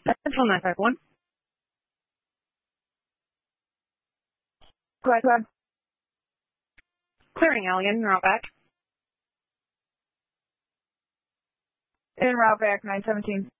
Central 951. Go ahead. Clearing Allegan, route back. En route back, 917.